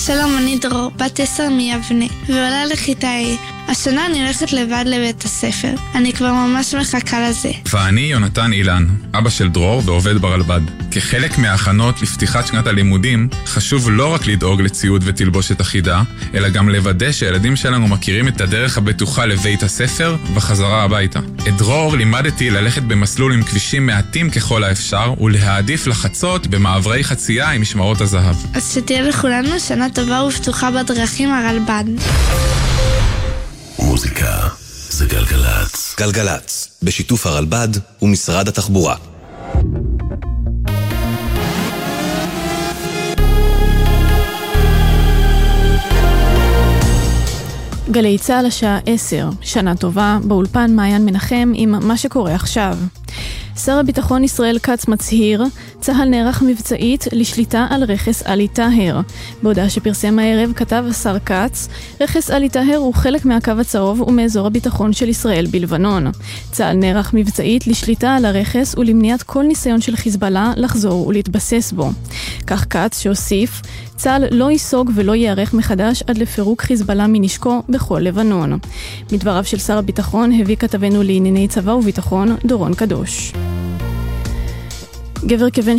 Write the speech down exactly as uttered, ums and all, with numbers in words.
שלום, אני דרור, בת עשר מיבנה, ועולה לכיתה A. השנה אני הולכת לבד לבית הספר. אני כבר ממש מחכה לזה. ואני יונתן אילן, אבא של דרור ועובד ברלב"ד. כחלק מההכנות לפתיחת שנת הלימודים, חשוב לא רק לדאוג לציוד ותלבושת אחידה, אלא גם לוודא שהילדים שלנו מכירים את הדרך הבטוחה לבית הספר וחזרה הביתה. את דרור לימדתי ללכת במסלול עם כבישים מעטים ככל האפשר, ולהעדיף לחצות במעברי חצייה עם משמרות הזהב. אז שתהיה לכולנו שנה טובה ופתוחה בדרכים הרלב"ד. מוזיקה זה גלגלץ. גלגלץ, בשיתוף הרלב"ד ומשרד התחבורה. גלי צהל השעה עשר, שנה טובה, באולפן מעיין מנחם עם מה שקורה עכשיו. שר הביטחון ישראל כץ מצהיר, צהל נערך מבצעית לשליטה על רכס עלי טהר. בהודעה שפרסם הערב כתב השר כץ, רכס עלי טהר הוא חלק מהקו הצהוב ומאזור הביטחון של ישראל בלבנון. צהל נערך מבצעית לשליטה על הרכס ולמניעת כל ניסיון של חיזבאללה לחזור ולהתבסס בו. כך כץ שהוסיף, צהל לא ייסוג ולא יערך מחדש עד לפירוק חיזבאללה מנשקו בכל לבנון. מדבריו של שר הביטחון הביא כתבנו לענייני צבא וביטחון דורון קדוש. גבר כבן